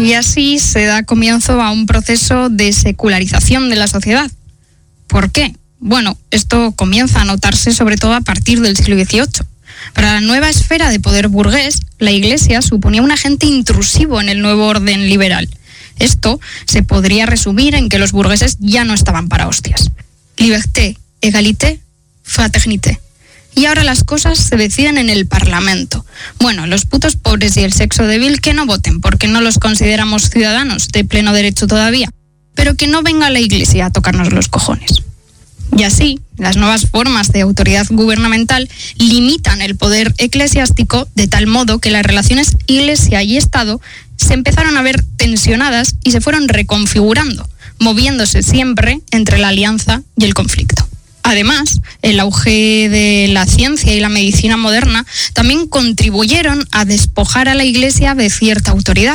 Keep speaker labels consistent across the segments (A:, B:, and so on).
A: Y así se da comienzo a un proceso de secularización de la sociedad. ¿Por qué? Bueno, esto comienza a notarse sobre todo a partir del siglo XVIII. Para la nueva esfera de poder burgués, la Iglesia suponía un agente intrusivo en el nuevo orden liberal. Esto se podría resumir en que los burgueses ya no estaban para hostias. Liberté, égalité, fraternité. Y ahora las cosas se deciden en el Parlamento. Bueno, los putos pobres y el sexo débil que no voten porque no los consideramos ciudadanos de pleno derecho todavía. Pero que no venga la Iglesia a tocarnos los cojones. Y así, las nuevas formas de autoridad gubernamental limitan el poder eclesiástico de tal modo que las relaciones Iglesia y Estado se empezaron a ver tensionadas y se fueron reconfigurando, moviéndose siempre entre la alianza y el conflicto. Además, el auge de la ciencia y la medicina moderna también contribuyeron a despojar a la Iglesia de cierta autoridad,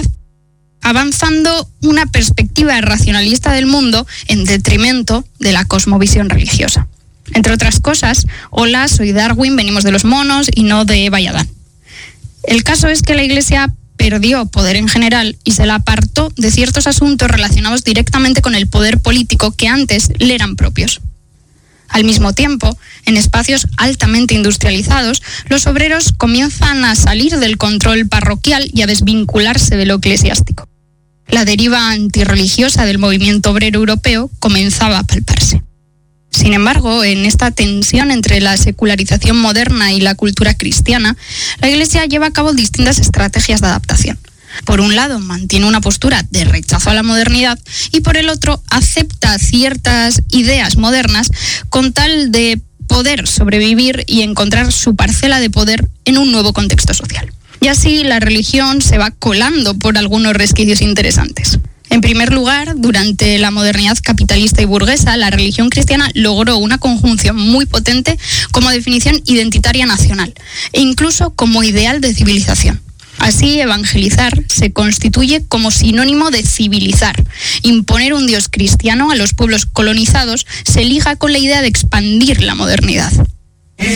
A: avanzando una perspectiva racionalista del mundo en detrimento de la cosmovisión religiosa. Entre otras cosas, hola, soy Darwin, venimos de los monos y no de Eva y Adán. El caso es que la Iglesia perdió poder en general y se la apartó de ciertos asuntos relacionados directamente con el poder político que antes le eran propios. Al mismo tiempo, en espacios altamente industrializados, los obreros comienzan a salir del control parroquial y a desvincularse de lo eclesiástico. La deriva antirreligiosa del movimiento obrero europeo comenzaba a palparse. Sin embargo, en esta tensión entre la secularización moderna y la cultura cristiana, la Iglesia lleva a cabo distintas estrategias de adaptación. Por un lado, mantiene una postura de rechazo a la modernidad y por el otro, acepta ciertas ideas modernas con tal de poder sobrevivir y encontrar su parcela de poder en un nuevo contexto social. Y así la religión se va colando por algunos resquicios interesantes. En primer lugar, durante la modernidad capitalista y burguesa, la religión cristiana logró una conjunción muy potente como definición identitaria nacional e incluso como ideal de civilización. Así, evangelizar se constituye como sinónimo de civilizar. Imponer un Dios cristiano a los pueblos colonizados se liga con la idea de expandir la modernidad.